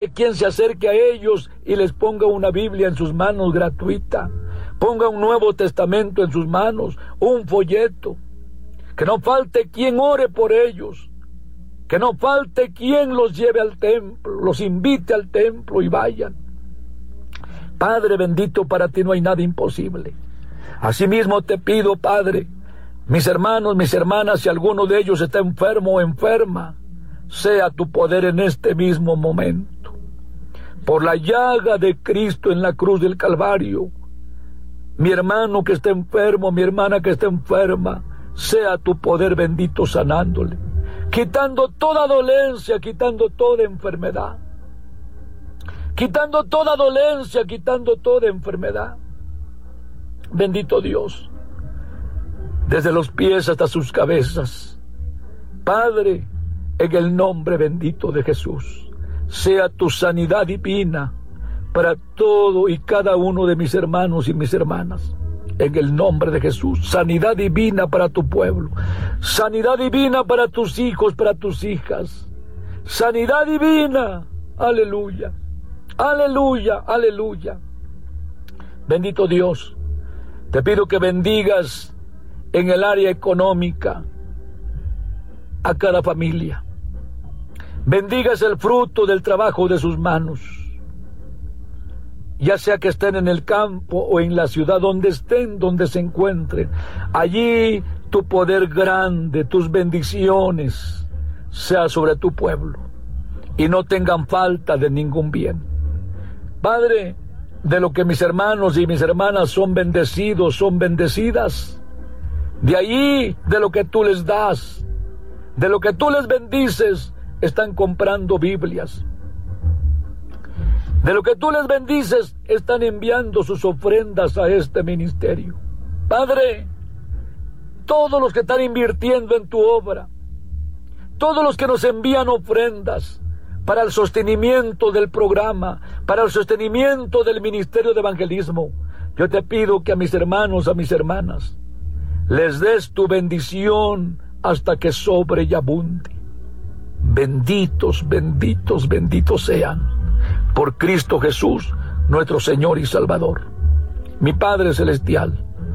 quien se acerque a ellos y les ponga una Biblia en sus manos gratuita, ponga un Nuevo Testamento en sus manos, un folleto. Que no falte quien ore por ellos, que no falte quien los lleve al templo, los invite al templo y vayan. Padre bendito, para ti no hay nada imposible. Asimismo te pido, Padre, mis hermanos, mis hermanas, si alguno de ellos está enfermo o enferma, sea tu poder en este mismo momento. Por la llaga de Cristo en la cruz del Calvario, mi hermano que está enfermo, mi hermana que está enferma, sea tu poder bendito sanándole, quitando toda dolencia, quitando toda enfermedad, quitando toda dolencia, quitando toda enfermedad. Bendito Dios, desde los pies hasta sus cabezas. Padre, en el nombre bendito de Jesús, sea tu sanidad divina para todo y cada uno de mis hermanos y mis hermanas. En el nombre de Jesús, sanidad divina para tu pueblo, sanidad divina para tus hijos, para tus hijas, sanidad divina, aleluya, aleluya, aleluya. Bendito Dios, te pido que bendigas en el área económica a cada familia, bendigas el fruto del trabajo de sus manos, ya sea que estén en el campo o en la ciudad, donde estén, donde se encuentren. Allí tu poder grande, tus bendiciones, sea sobre tu pueblo, y no tengan falta de ningún bien. Padre, de lo que mis hermanos y mis hermanas son bendecidos, son bendecidas, de allí, de lo que tú les das, de lo que tú les bendices, están comprando Biblias. De lo que tú les bendices, están enviando sus ofrendas a este ministerio. Padre, todos los que están invirtiendo en tu obra, todos los que nos envían ofrendas para el sostenimiento del programa, para el sostenimiento del ministerio de evangelismo, yo te pido que a mis hermanos, a mis hermanas, les des tu bendición hasta que sobre y abunde. Benditos, benditos, benditos sean, por Cristo Jesús, nuestro Señor y Salvador. Mi Padre Celestial,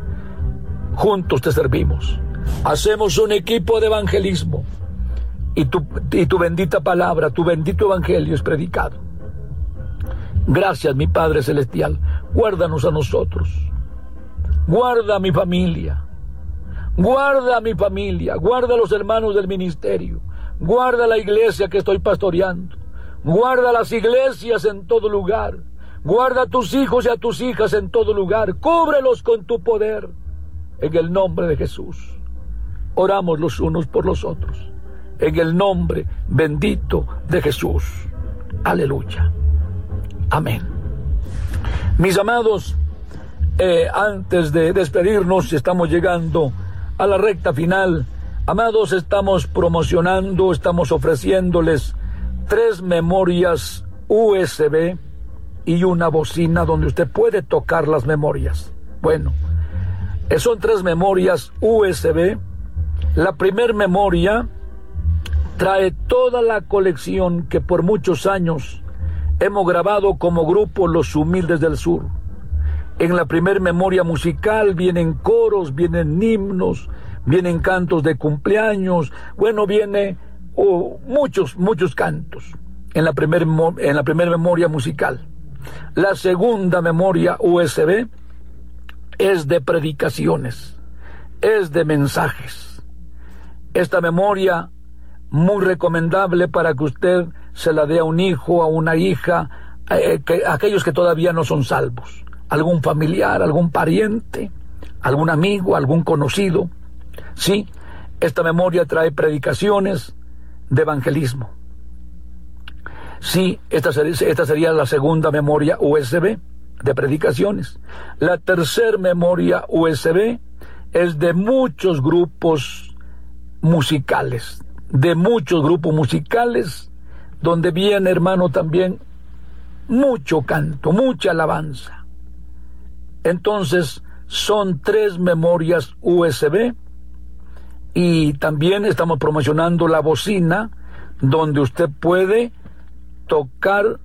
juntos te servimos, hacemos un equipo de evangelismo, y tu bendita palabra, tu bendito evangelio es predicado. Gracias, mi Padre Celestial, guárdanos a nosotros, guarda a mi familia, guarda a mi familia, guarda a los hermanos del ministerio, guarda a la iglesia que estoy pastoreando, guarda las iglesias en todo lugar, guarda a tus hijos y a tus hijas en todo lugar, cúbrelos con tu poder, en el nombre de Jesús. Oramos los unos por los otros, en el nombre bendito de Jesús. Aleluya. Amén. Mis amados, antes de despedirnos, estamos llegando a la recta final. Amados, estamos promocionando, estamos ofreciéndoles 3 memorias USB y una bocina donde usted puede tocar las memorias. Bueno, son 3 memorias USB. La primer memoria trae toda la colección que por muchos años hemos grabado como grupo Los Humildes del Sur. En la primer memoria musical vienen coros, vienen himnos, vienen cantos de cumpleaños, bueno, viene muchos cantos en la primera memoria musical. La segunda memoria USB es de predicaciones, es de mensajes. Esta memoria muy recomendable para que usted se la dé a un hijo, a una hija, aquellos que todavía no son salvos, algún familiar, algún pariente, algún amigo, algún conocido. Sí, esta memoria trae predicaciones de evangelismo. Sí, esta sería la segunda memoria USB de predicaciones. La tercera memoria USB es de muchos grupos musicales, donde viene, hermano, también mucho canto, mucha alabanza. Entonces, son 3 memorias USB. Y también estamos promocionando la bocina, donde usted puede tocar